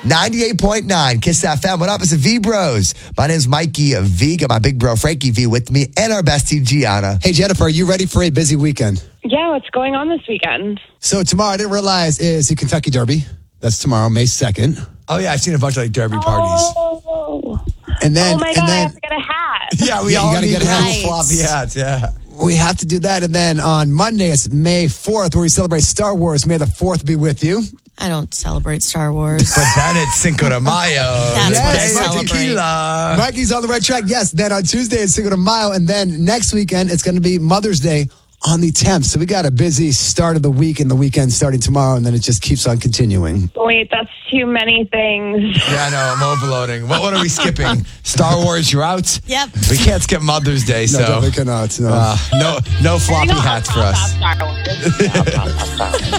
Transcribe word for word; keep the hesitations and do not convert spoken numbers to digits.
ninety-eight point nine Kiss F M. What up? It's the V Bros. My name's Mikey V. Got my big bro Frankie V with me and our bestie Gianna. Hey, Jennifer, are you ready for a busy weekend? Yeah, what's going on this weekend? So tomorrow, I didn't realize, is the Kentucky Derby. That's tomorrow, May second. Oh, yeah. I've seen a bunch of like Derby parties. Oh, And then, oh my and God, I then have to get a hat. Yeah, we Yeah, you all gotta need get a little hat. floppy hats. Yeah. we have to do that. And then on Monday, it's May fourth, where we celebrate Star Wars. May the fourth be with you. I don't celebrate Star Wars. But then it's Cinco de Mayo. That's what I Day of celebrate. tequila. Mikey's on the right track. Yes. Then on Tuesday, it's Cinco de Mayo. And then next weekend, it's going to be Mother's Day on the tenth. So we got a busy start of the week and the weekend starting tomorrow. And then it just keeps on continuing. Wait, that's too many things. Yeah, I know. I'm overloading. What one are we skipping? Star Wars, you're out? Yep. We can't skip Mother's Day, No, so definitely cannot. No. uh, no, no floppy You know, hats for I'll us. stop Star Wars. Yeah, I'll stop Star Wars.